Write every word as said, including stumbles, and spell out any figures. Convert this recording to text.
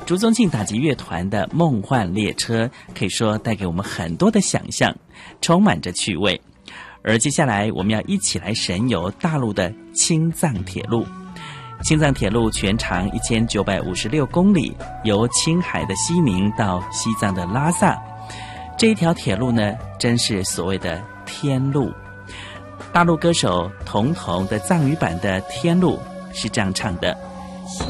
朱宗庆打击乐团的梦幻列车可以说带给我们很多的想象，充满着趣味。而接下来我们要一起来神游大陆的青藏铁路。青藏铁路全长一千九百五十六公里，由青海的西宁到西藏的拉萨。这一条铁路呢，真是所谓的天路。大陆歌手童童的藏语版的天路是这样唱的：